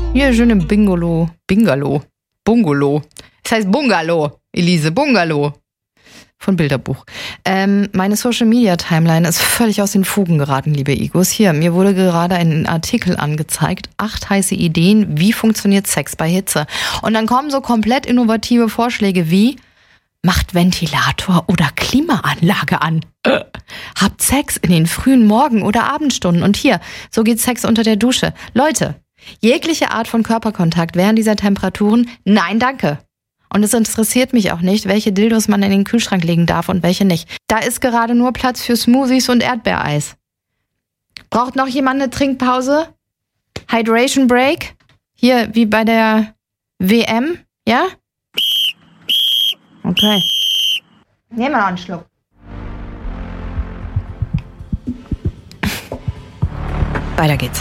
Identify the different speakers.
Speaker 1: Hier, schöne Bungalow. Das heißt Bungalow, Elise, Bungalow. Von Bilderbuch. Meine Social-Media-Timeline ist völlig aus den Fugen geraten, liebe Igos. Hier, mir wurde gerade ein Artikel angezeigt. 8 heiße Ideen, wie funktioniert Sex bei Hitze. Und dann kommen so komplett innovative Vorschläge wie: Macht Ventilator oder Klimaanlage an. Habt Sex in den frühen Morgen- oder Abendstunden. Und hier, so geht Sex unter der Dusche. Leute, jegliche Art von Körperkontakt während dieser Temperaturen, nein, danke. Und es interessiert mich auch nicht, welche Dildos man in den Kühlschrank legen darf und welche nicht. Da ist gerade nur Platz für Smoothies und Erdbeereis. Braucht noch jemand eine Trinkpause? Hydration Break? Hier, wie bei der WM, ja? Okay. Nehmen wir noch einen Schluck. Weiter geht's.